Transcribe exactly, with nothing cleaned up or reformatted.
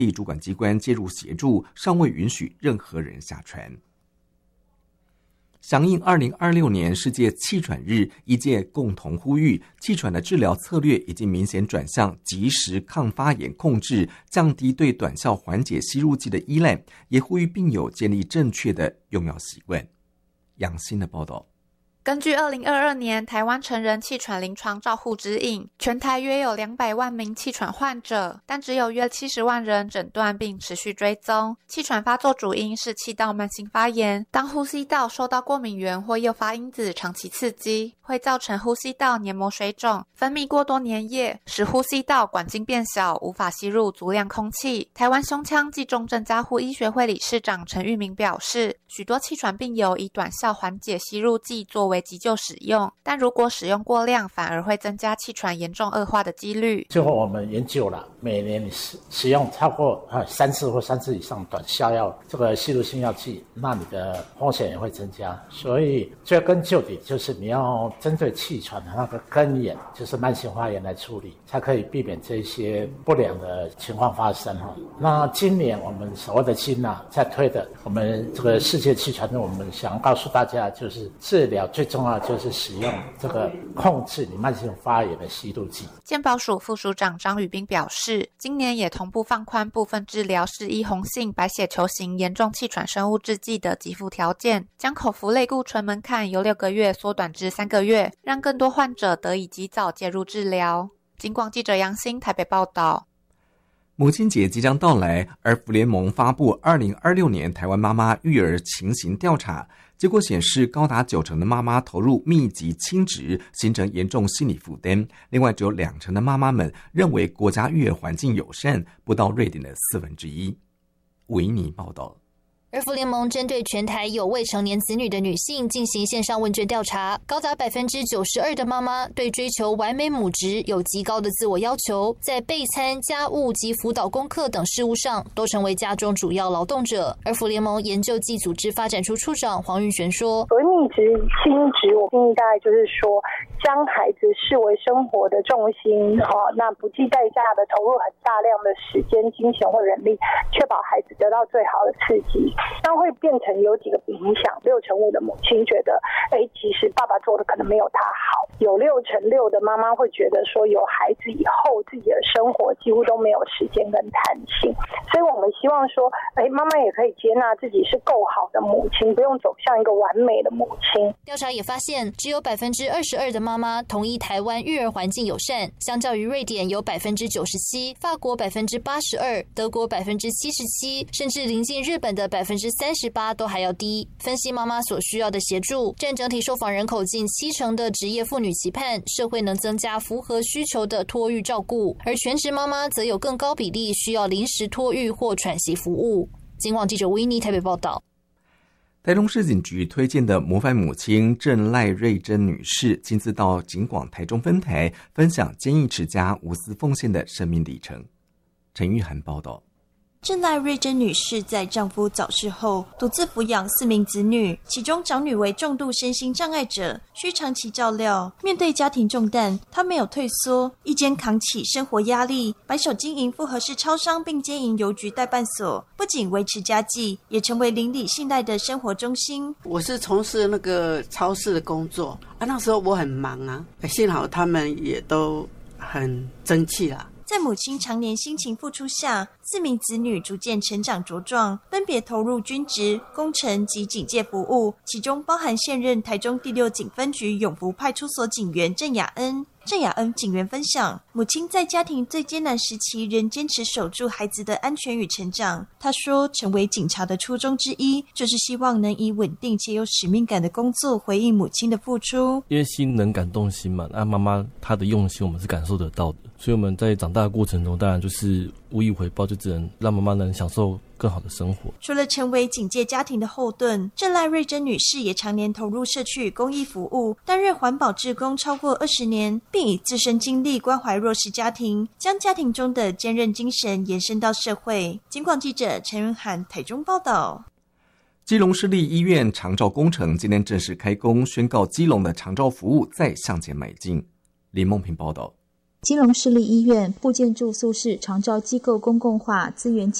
地主管机关介入协助，尚未允许任何人下船。响应二零二六年世界气喘日，医界共同呼吁，气喘的治疗策略已经明显转向及时抗发炎控制，降低对短效缓解吸入剂的依赖，也呼吁病友建立正确的用药习惯。杨欣的报道。 根据二零二二年台湾成人气喘临床照护指引，全台约有两百万名气喘患者，但只有约七十万人诊断并持续追踪。气喘发作主因是气道慢性发炎，当呼吸道受到过敏原或诱发因子长期刺激，会造成呼吸道黏膜水肿，分泌过多粘液，使呼吸道管径变小，无法吸入足量空气。台湾胸腔暨重症加护医学会理事长陈玉明表示，许多气喘病友以短效缓解吸入剂作为急救使用，但如果使用过量，反而会增加气喘严重恶化的几率。 最后我们研究了，每年使使用超过呃三次或三次以上短效药这个吸入性药剂，那你的风险也会增加。所以追根究底，就是你要针对气喘的那个根源，就是慢性发炎来处理，才可以避免这些不良的情况发生哈。那今年我们所谓的金啊在推的，我们这个世界气喘日，我们想告诉大家，就是治疗最重要就是使用这个控制你慢性发炎的吸入剂。 健保署副署长张宇彬表示，今年也同步放宽部分治疗适宜红性白血球型严重气喘生物制剂的给付条件，将口服类固醇门槛由六个月缩短至三个月，让更多患者得以及早介入治疗。警广记者杨欣台北报道。 母亲节即将到来，而妇联盟发布二零二六年台湾妈妈育儿情形调查，结果显示高达九成的妈妈投入密集亲职，形成严重心理负担。另外只有两成的妈妈们认为国家育儿环境友善，不到瑞典的四分之一。维尼报道。 而妇联盟针对全台有未成年子女的女性进行线上问卷调查，高达百分之九十二的妈妈对追求完美母职有极高的自我要求，在备餐、家务及辅导功课等事务上都成为家中主要劳动者。而妇联盟研究暨组织发展处处长黄玉璇说， 所谓密职亲职，我定义大概就是说将孩子视为生活的重心，哦，那不计代价的投入很大量的时间、金钱或人力，确保孩子得到最好的刺激。那会变成有几个影响，六成五的母亲觉得，哎，其实爸爸做的可能没有他好；有六成六的妈妈会觉得说，有孩子以后自己的生活几乎都没有时间跟弹性。所以我们希望说，哎，妈妈也可以接纳自己是够好的母亲，不用走向一个完美的母亲。 调查也发现，只有百分之二十二的妈妈同意台湾育儿环境友善，相较于瑞典有百分之九十七，法国百分之八十二，德国百分之七十七，甚至临近日本的百分之三十八都还要低。分析妈妈所需要的协助，占整体受访人口近七成的职业妇女期盼社会能增加符合需求的托育照顾，而全职妈妈则有更高比例需要临时托育或喘息服务。警广记者维尼台北报道。 台中市警局推荐的模范母亲郑赖瑞珍女士亲自到警广台中分台分享坚毅持家、无私奉献的生命历程。陈玉涵报道。 郑赖瑞珍女士在丈夫早逝后，独自抚养四名子女，其中长女为重度身心障碍者，需长期照料。面对家庭重担，她没有退缩，一肩扛起生活压力，白手经营复合式超商，并经营邮局代办所，不仅维持家计，也成为邻里信赖的生活中心。 我是从事那个超市的工作啊，那时候我很忙啊，幸好他们也都很争气啦。 在母亲常年辛勤付出下，四名子女逐渐成长茁壮，分别投入军职、工程及警戒服务，其中包含现任台中第六警分局永福派出所警员郑雅恩。郑雅恩警员分享，母亲在家庭最艰难时期仍坚持守住孩子的安全与成长。她说，成为警察的初衷之一，就是希望能以稳定且有使命感的工作回应母亲的付出。 因为心能感动心嘛，那妈妈她的用心我们是感受得到的，所以我们在长大的过程中，当然就是无以回报，就只能让妈妈能享受更好的生活。 除了成为警戒家庭的后盾，郑赖瑞珍女士也常年投入社区与公益服务，担任环保志工超过二十年，并以自身经历关怀弱势家庭，将家庭中的坚韧精神延伸到社会。警广记者陈云涵台中报道。 基隆市立医院长照工程今天正式开工，宣告基隆的长照服务再向前迈进。林梦平报道。 基隆市立医院复健住宿是长照机构公共化资源